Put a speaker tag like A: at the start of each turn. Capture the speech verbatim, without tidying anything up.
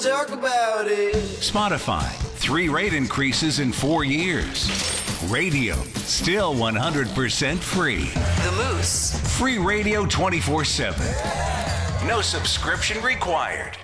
A: talk about it.
B: Spotify, three rate increases in four years. Radio, still one hundred percent free.
C: The Moose.
B: Free radio twenty-four seven. No subscription required.